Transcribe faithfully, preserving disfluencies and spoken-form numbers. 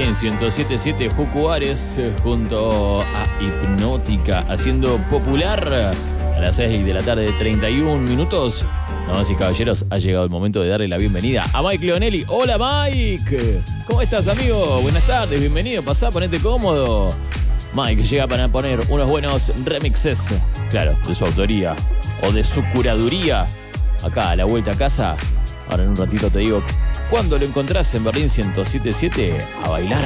En ciento siete punto siete Jucuares junto a Hipnótica haciendo popular a las seis de la tarde, treinta y un minutos. Damas y caballeros, ha llegado el momento de darle la bienvenida a Mike Leonelli. Hola Mike, ¿cómo estás amigo? Buenas tardes, bienvenido, pasá, ponete cómodo. Mike llega para poner unos buenos remixes, claro, de su autoría o de su curaduría. Acá a la vuelta a casa, ahora en un ratito te digo, ¿cuándo lo encontrás en Berlín ciento siete punto siete? A bailar.